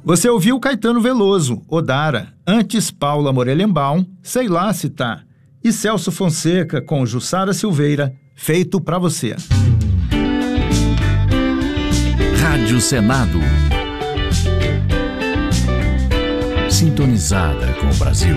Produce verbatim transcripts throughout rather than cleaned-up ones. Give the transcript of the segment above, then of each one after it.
Você ouviu Caetano Veloso, Odara, antes Paula Morelenbaum, Sei Lá Se Tá, e Celso Fonseca com Jussara Silveira, Feito Pra Você. Rádio Senado. Sintonizada com o Brasil.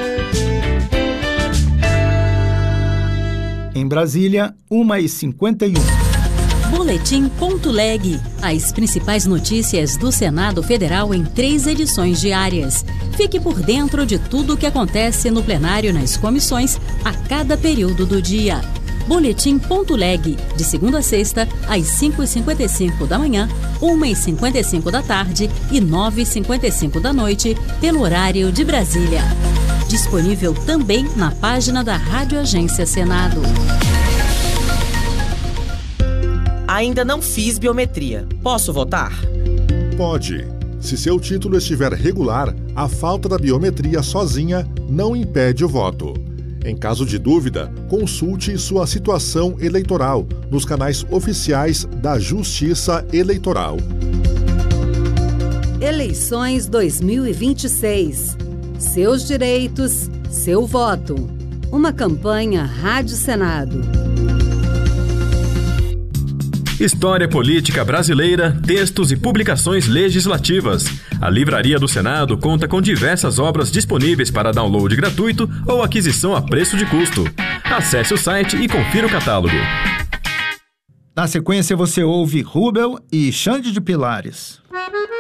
Em Brasília, uma e cinquenta e um. Boletim Ponto Leg. As principais notícias do Senado Federal em três edições diárias. Fique por dentro de tudo o que acontece no plenário e nas comissões a cada período do dia. Boletim Ponto Leg, de segunda a sexta, às cinco e cinquenta e cinco da manhã, uma e cinquenta e cinco da tarde e nove e cinquenta e cinco da noite, pelo horário de Brasília. Disponível também na página da Rádio Agência Senado. Ainda não fiz biometria. Posso votar? Pode. Se seu título estiver regular, a falta da biometria sozinha não impede o voto. Em caso de dúvida, consulte sua situação eleitoral nos canais oficiais da Justiça Eleitoral. Eleições dois mil e vinte e seis. Seus direitos, seu voto. Uma campanha Rádio Senado. História política brasileira, textos e publicações legislativas. A Livraria do Senado conta com diversas obras disponíveis para download gratuito ou aquisição a preço de custo. Acesse o site e confira o catálogo. Na sequência você ouve Rubel e Xande de Pilares.